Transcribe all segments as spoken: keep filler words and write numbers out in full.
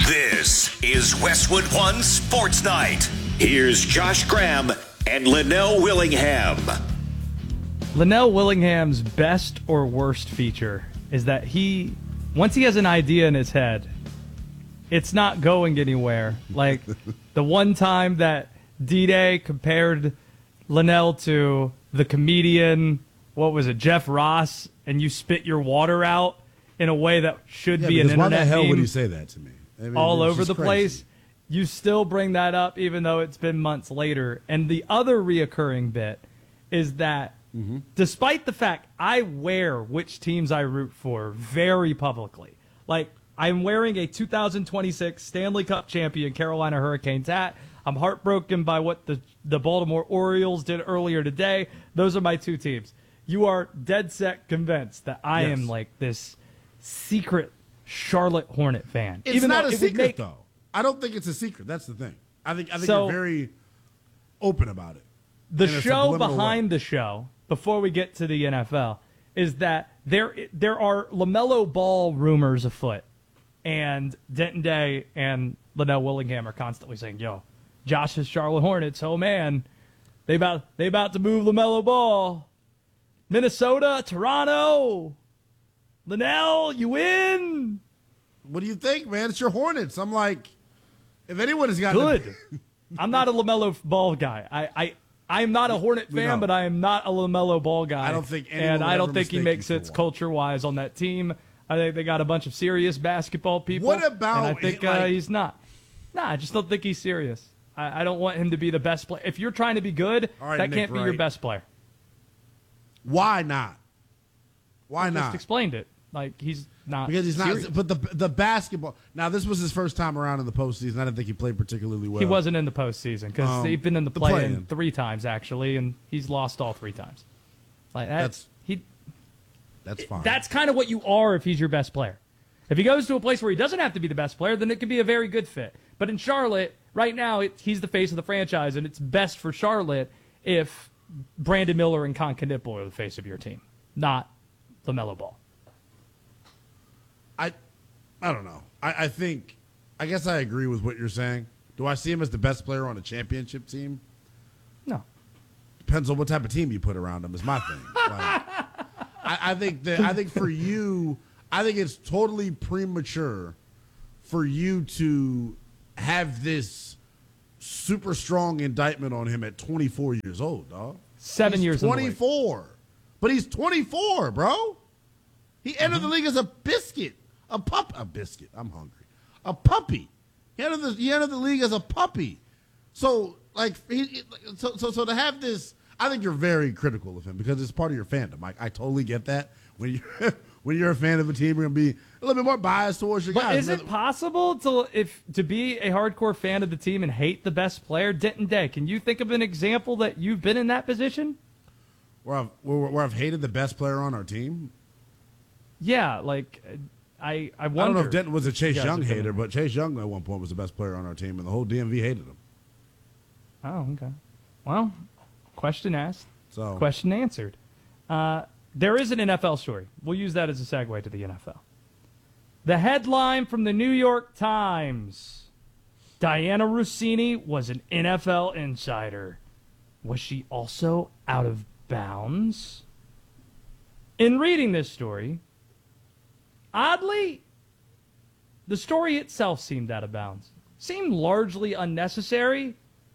This is Westwood One Sports Night. Here's Josh Graham and Linnell Willingham. Linnell Willingham's best or worst feature is that he, once he has an idea in his head, it's not going anywhere. Like the one time that D-Day compared Linnell to the comedian, what was it, Jeff Ross, and you spit your water out in a way that should yeah, be an internet why the hell meme would he say that to me? I mean, all over the crazy. place. You still bring that up even though it's been months later. And the other reoccurring bit is that mm-hmm. despite the fact I wear which teams I root for very publicly, like I'm wearing a two thousand twenty-six Stanley Cup champion Carolina Hurricanes hat. I'm heartbroken by what the, the Baltimore Orioles did earlier today. Those are my two teams. You are dead set convinced that I yes. am like this secret Charlotte Hornet fan. It's even not though a it secret, make, though. I don't think it's a secret. That's the thing. I think I think so, you're very open about it. The show behind way. the show, before we get to the N F L, is that there there are LaMelo Ball rumors afoot. And Denton Day and Linnell Willingham are constantly saying, yo, Josh's Charlotte Hornets, oh man, they about they about to move LaMelo Ball. Minnesota, Toronto, Linnell, you win. What do you think, man? It's your Hornets. I'm like, if anyone has got good. I'm not a LaMelo Ball guy. I, I I'm not a Hornet fan, but I am not a LaMelo Ball guy. I don't think anyone and I don't ever think he makes it culture wise on that team. I think they got a bunch of serious basketball people. What about? And I think like, uh, he's not. Nah, I just don't think he's serious. I, I don't want him to be the best player. If you're trying to be good, right, that Nick can't be Wright. your best player. Why not? Why I not? Just explained it. Like he's not because he's serious. not. But the the basketball. Now this was his first time around in the postseason. I didn't think he played particularly well. He wasn't in the postseason because Um, they've been in the the play-in play-in. three times actually, and he's lost all three times. Like that, That's- he. That's fine. That's kind of what you are if he's your best player. If he goes to a place where he doesn't have to be the best player, then it could be a very good fit. But in Charlotte, right now, it, he's the face of the franchise, and it's best for Charlotte if Brandon Miller and Con Knipple are the face of your team, not LaMelo Ball. I, I don't know. I, I think, I guess I agree with what you're saying. Do I see him as the best player on a championship team? No. Depends on what type of team you put around him. Is my thing. Like, I, I think that I think for you, I think it's totally premature for you to have this super strong indictment on him at twenty-four years old, dog. Seven he's years in the league. twenty-four, but he's twenty-four, bro. He entered Mm-hmm. the league as a biscuit, a pup, a biscuit. I'm hungry, a puppy. He entered the he entered the league as a puppy. So like, he, so so so to have this, I think you're very critical of him because it's part of your fandom. I, I totally get that. When you when you're a fan of a team, you're gonna be a little bit more biased towards your But guys. is it possible to if to be a hardcore fan of the team and hate the best player? Denton Day, can you think of an example that you've been in that position? Where I've where, where I've hated the best player on our team? Yeah, like I I wonder. I don't know if Denton was a Chase You guys Young have been hater, in- but Chase Young at one point was the best player on our team, and the whole D M V hated him. Oh, okay. Well, question asked, So question answered. Uh, there is an N F L story. We'll use that as a segue to the N F L. The headline from the New York Times: Diana Rossini was an N F L insider. Was she also out of bounds? In reading this story, oddly, the story itself seemed out of bounds. Seemed largely unnecessary.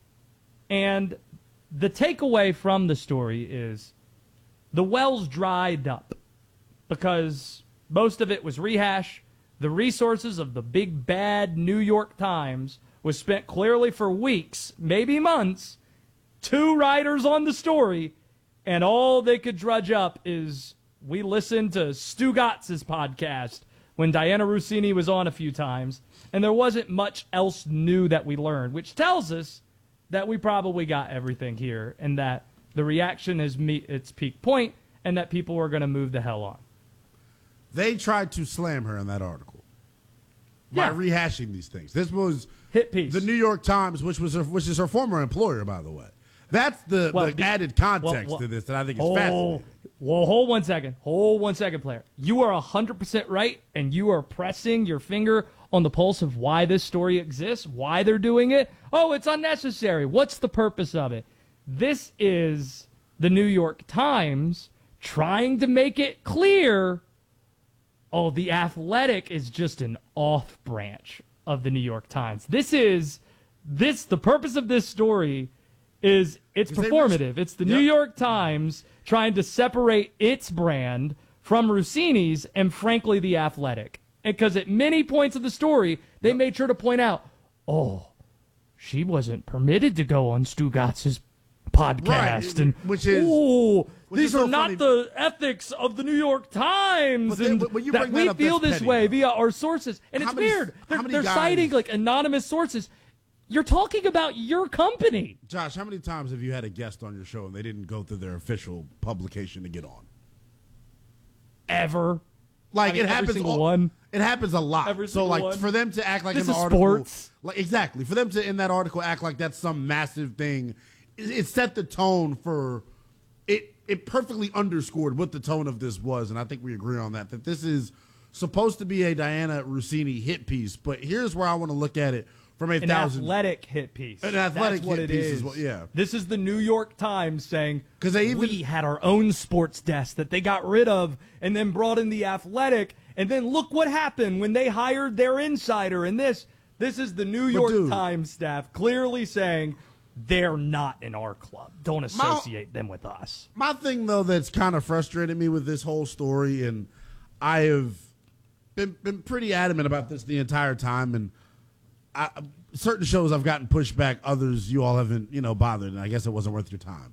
And the takeaway from the story is the wells dried up because most of it was rehash. The resources of the big bad New York Times was spent clearly for weeks, maybe months, two writers on the story, and all they could drudge up is we listened to Stu Gotz's podcast when Diana Rossini was on a few times, and there wasn't much else new that we learned, which tells us that we probably got everything here and that the reaction has met its peak point and that people are going to move the hell on. they tried to slam her in that article by Yeah. rehashing these things. This was Hit piece. the New York Times, which was her, which is her former employer, by the way. That's the, Well, the be- added context well, well, to this that I think is Oh, fascinating. well, hold one second. Hold one second, player. You are one hundred percent right, and you are pressing your finger on the pulse of why this story exists, why they're doing it. Oh, it's unnecessary. What's the purpose of it? This is the New York Times trying to make it clear, oh, the Athletic is just an off branch of the New York Times. This is, this, the purpose of this story is it's Is they performative. re- It's the Yep. New York Times trying to separate its brand from Rossini's and, frankly, the Athletic. Because at many points of the story, they Yep. made sure to point out, oh, she wasn't permitted to go on Stugatz's podcast. Right, And, which is- oh, which these is are so not funny. the ethics of the New York Times. But then- and but when you that bring that we up, feel that's this petty, way though. via our sources. And How it's many- weird. how They're, many they're guys- citing, like, anonymous sources. You're talking about your company. Josh, how many times have you had a guest on your show and they didn't go through their official publication to get on? Ever. Like I mean, it every happens. single all- one. It happens a lot. Every so single like one. for them to act like This in the is article, sports. like exactly for them to in that article act like that's some massive thing, it, it set the tone for it. It perfectly underscored what the tone of this was, and I think we agree on that. That this is supposed to be a Diana Rossini hit piece, but here's where I want to look at it from a An thousand. athletic hit piece. An athletic That's what hit it piece is. is what- yeah. This is the New York Times saying 'Cause they even- we had our own sports desk that they got rid of and then brought in the Athletic, and then look what happened when they hired their insider. And this, this is the New York dude- Times staff clearly saying they're not in our club. Don't associate them with us. My thing, though, that's kind of frustrated me with this whole story, and I have been been pretty adamant about this the entire time, and I, certain shows I've gotten pushback, others you all haven't, you know, bothered, and I guess it wasn't worth your time.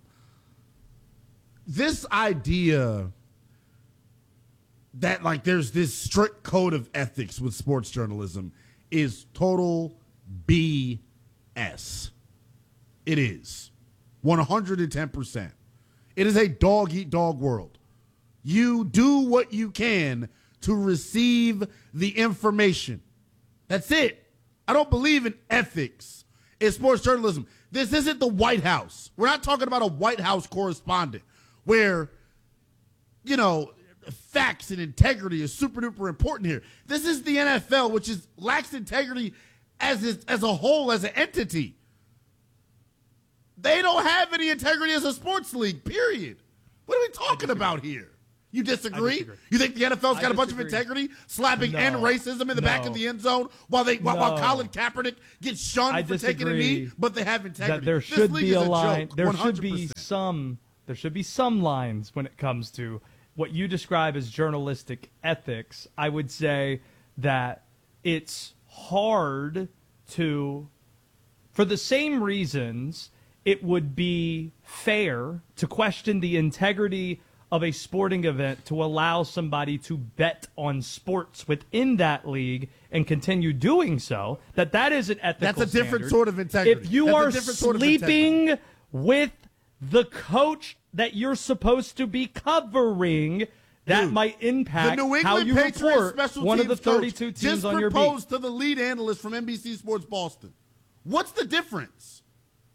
This idea that, like, there's this strict code of ethics with sports journalism is total B S. It is. one hundred ten percent. It is a dog-eat-dog world. You do what you can to receive the information. That's it. I don't believe in ethics in sports journalism. This isn't the White House. We're not talking about a White House correspondent where, you know, facts and integrity is super duper important here. This is the N F L, which is lacks integrity as is, as a whole, as an entity. They don't have any integrity as a sports league, period. What are we talking about here? You disagree? disagree. You think the N F L's got I a bunch of disagree. integrity, slapping No. end racism in the back No. of the end zone while they while, while No. Colin Kaepernick gets shunned I for taking a knee, disagree but they have integrity. that there This should league be is a line. joke, there one should hundred be percent. some. There should be some lines when it comes to what you describe as journalistic ethics. I would say that it's hard to, for the same reasons, it would be fair to question the integrity of a sporting event to allow somebody to bet on sports within that league and continue doing so. That that is an ethical That's a different standard. sort of integrity. If you That's a are different sort of sleeping with the coach that you're supposed to be covering, that Dude, might The impact New how England you Patriots report special one of the teams coach thirty-two teams just on your beat. proposed to the lead analyst from N B C Sports Boston. What's the difference?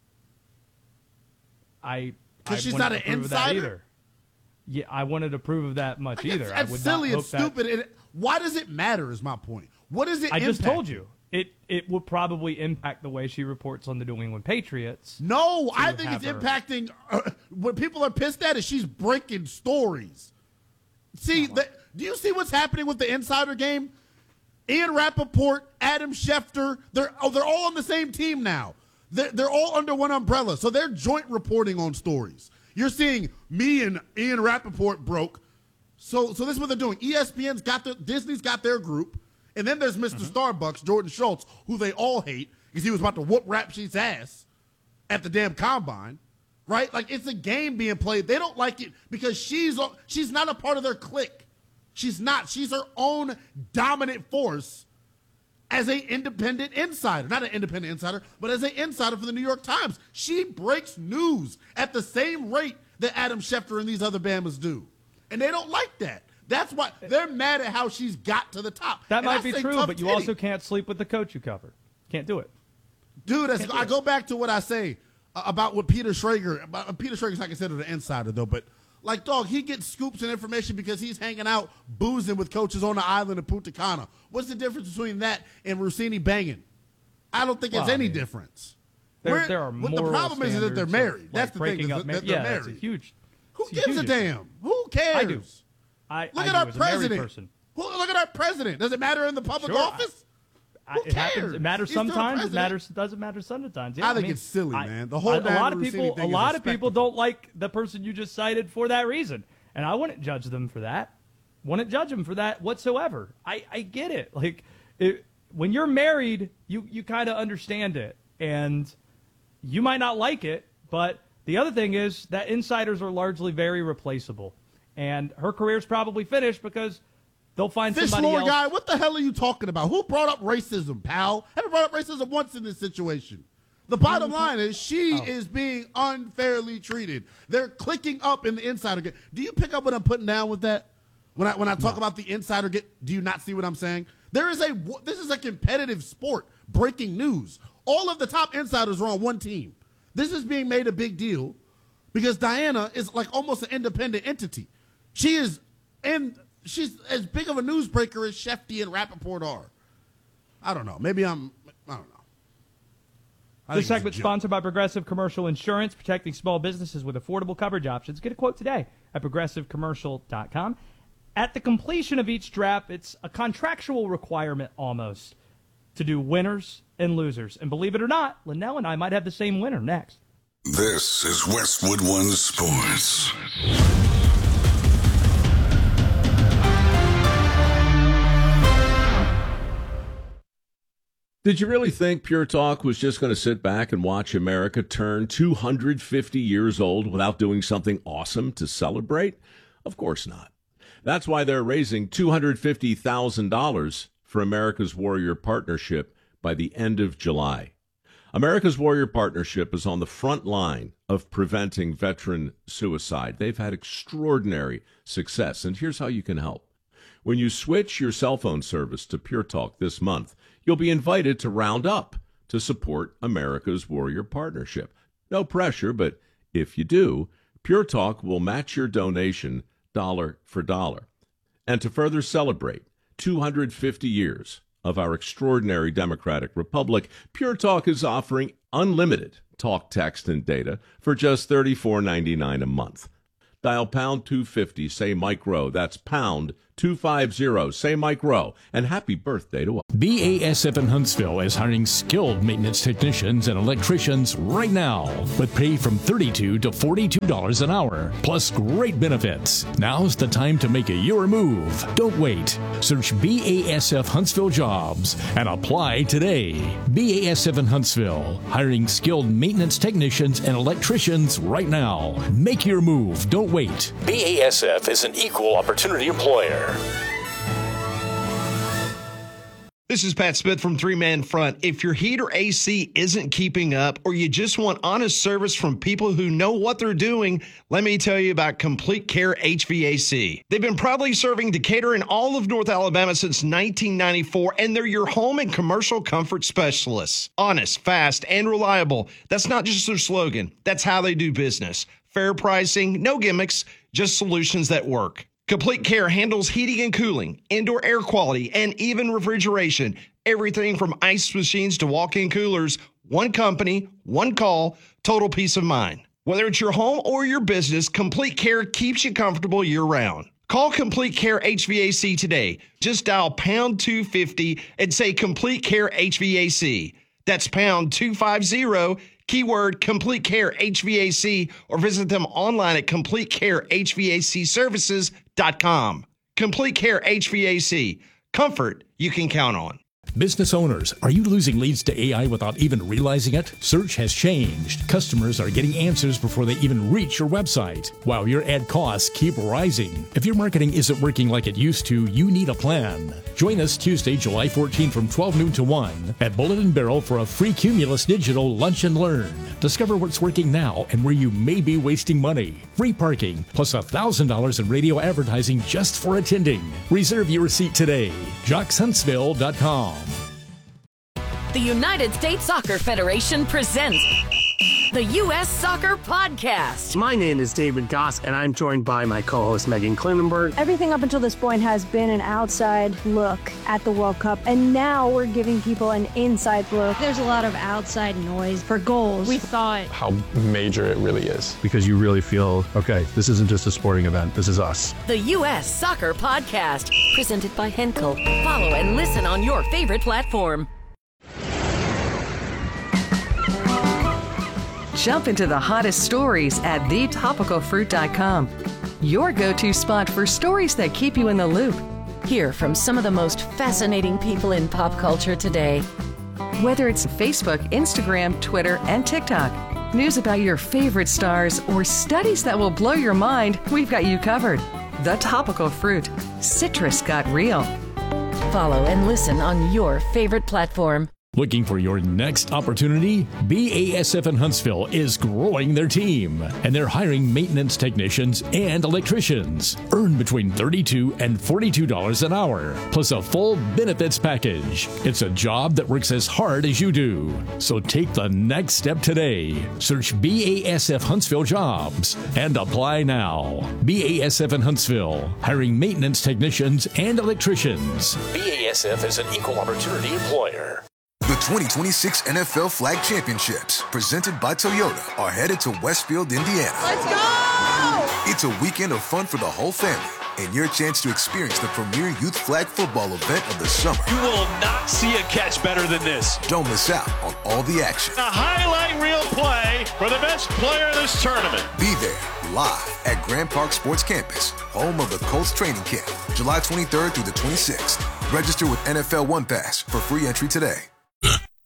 I 'Cause I she's wouldn't not an approve of that insider? either. Yeah, I wanted to approve of that much either. That's, I that's would silly not and hope that- stupid. And why does it matter? Is my point. What does it? I just impact? told you it. It will probably impact the way she reports on the New England Patriots. No, I think it's have her- impacting. Uh, what people are pissed at is she's breaking stories. See, the, do you see what's happening with the Insider Game? Ian Rappaport, Adam Schefter, they're oh, they're all on the same team now. They're, they're all under one umbrella, so they're joint reporting on stories. You're seeing me and Ian Rappaport broke. So, so this is what they're doing. E S P N's got their, Disney's got their group, and then there's mister Starbucks, Jordan Schultz, who they all hate because he was about to whoop Rap Sheet's ass at the damn combine, right? Like it's a game being played. They don't like it because she's she's not a part of their clique. She's not. She's her own dominant force as an independent insider. Not an independent insider, but as an insider for the New York Times. She breaks news at the same rate that Adam Schefter and these other Bamas do. And they don't like that. That's why they're mad at how she's got to the top. That And might I be say true, tough but you titty. also can't sleep with the coach you cover. Can't do it. Dude, that's, I go back to what I say. about what Peter Schrager, about, Peter Schrager's not considered an insider, though, but, like, dog, he gets scoops and information because he's hanging out, boozing with coaches on the island of Punta Cana. What's the difference between that and Rossini banging? I don't think well, it's any I mean, difference. There, there are what the problem is that they're married. Like that's the thing, is that, mar- that yeah, they're married. That's a huge, Who gives a, huge damn? issue. Who cares? I do. I, look I at do, our as president. Well, look at our president. Does it matter in the public sure, office? I, Who it cares? happens. It matters He's sometimes. It matters. It doesn't matter sometimes. Yeah, I think I mean, it's silly, I, man. The whole I, a lot of Rossini people. thing A lot is of people don't like the person you just cited for that reason, and I wouldn't judge them for that. Wouldn't judge them for that whatsoever. I, I get it. Like it, when you're married, you you kind of understand it, and you might not like it, but the other thing is that insiders are largely very replaceable, and her career's probably finished because they'll find Fish somebody lore else. guy, what the hell are you talking about? Who brought up racism, pal? Haven't brought up racism once in this situation. The bottom line is she oh. is being unfairly treated. They're clicking up in the insider game. Do you pick up what I'm putting down with that? When I when I talk no. about the insider get, do you not see what I'm saying? There is a this is a competitive sport. Breaking news. All of the top insiders are on one team. This is being made a big deal because Diana is like almost an independent entity. She is and she's as big of a newsbreaker as Shefty and Rappaport are. I don't know. Maybe I'm I don't know. I This segment sponsored by Progressive Commercial Insurance, protecting small businesses with affordable coverage options. Get a quote today at progressive commercial dot com. At the completion of each draft, it's a contractual requirement almost to do winners and losers. And believe it or not, Linnell and I might have the same winner next. This is Westwood One Sports. Did you really think Pure Talk was just going to sit back and watch America turn two hundred fifty years old without doing something awesome to celebrate? Of course not. That's why they're raising two hundred fifty thousand dollars for America's Warrior Partnership by the end of July. America's Warrior Partnership is on the front line of preventing veteran suicide. They've had extraordinary success, and here's how you can help. When you switch your cell phone service to Pure Talk this month, you'll be invited to round up to support America's Warrior Partnership. No pressure, but if you do, Pure Talk will match your donation dollar for dollar. And to further celebrate two hundred fifty years of our extraordinary democratic republic, Pure Talk is offering unlimited talk, text, and data for just thirty-four ninety-nine a month. Dial pound two fifty, say Mike Rowe. That's pound two fifty, say Mike Rowe. And happy birthday to us. B A S F in Huntsville is hiring skilled maintenance technicians and electricians right now, with pay from thirty-two to forty-two dollars an hour, plus great benefits. Now's the time to make a your move. Don't wait. Search B A S F Huntsville Jobs and apply today. B A S F in Huntsville, hiring skilled maintenance technicians and electricians right now. Make your move. Don't wait. B A S F is an equal opportunity employer. This is Pat Smith from Three Man Front. If your heat or A C isn't keeping up, or you just want honest service from people who know what they're doing, let me tell you about Complete Care H V A C. They've been proudly serving Decatur and all of North Alabama since nineteen ninety-four, and they're your home and commercial comfort specialists. Honest, fast, and reliable. That's not just their slogan. That's how they do business. Fair pricing, no gimmicks, just solutions that work. Complete Care handles heating and cooling, indoor air quality, and even refrigeration. Everything from ice machines to walk-in coolers. One company, one call, total peace of mind. Whether it's your home or your business, Complete Care keeps you comfortable year-round. Call Complete Care H V A C today. Just dial pound two fifty and say Complete Care H V A C. That's pound two fifty, keyword Complete Care H V A C, or visit them online at complete care h v a c services dot com. Complete Care H V A C. Comfort you can count on. Business owners, are you losing leads to A I without even realizing it? Search has changed. Customers are getting answers before they even reach your website, while your ad costs keep rising. If your marketing isn't working like it used to, you need a plan. Join us Tuesday, July fourteenth from twelve noon to one at Bullet and Barrel for a free Cumulus Digital Lunch and Learn. Discover what's working now and where you may be wasting money. Free parking, plus one thousand dollars in radio advertising just for attending. Reserve your seat today. jocks huntsville dot com. The United States Soccer Federation presents The U S Soccer Podcast. My name is David Goss, and I'm joined by my co-host Megan Klinenberg. Everything up until this point has been an outside look at the World Cup, and now we're giving people an inside look. There's a lot of outside noise for goals. We thought how major it really is. Because you really feel, okay, this isn't just a sporting event, this is us. The U S Soccer Podcast, presented by Henkel. Follow and listen on your favorite platform. Jump into the hottest stories at the topical fruit dot com. Your go-to spot for stories that keep you in the loop. Hear from some of the most fascinating people in pop culture today. Whether it's Facebook, Instagram, Twitter, and TikTok, news about your favorite stars, or studies that will blow your mind, we've got you covered. The Topical Fruit. Citrus got real. Follow and listen on your favorite platform. Looking for your next opportunity? B A S F in Huntsville is growing their team, and they're hiring maintenance technicians and electricians. Earn between thirty-two dollars and forty-two dollars an hour, plus a full benefits package. It's a job that works as hard as you do. So take the next step today. Search B A S F Huntsville Jobs and apply now. B A S F in Huntsville, hiring maintenance technicians and electricians. B A S F is an equal opportunity employer. The twenty twenty-six N F L Flag Championships, presented by Toyota, are headed to Westfield, Indiana. Let's go! It's a weekend of fun for the whole family and your chance to experience the premier youth flag football event of the summer. You will not see a catch better than this. Don't miss out on all the action. A highlight reel play for the best player of this tournament. Be there live at Grand Park Sports Campus, home of the Colts training camp, July twenty-third through the twenty-sixth. Register with N F L One Pass for free entry today.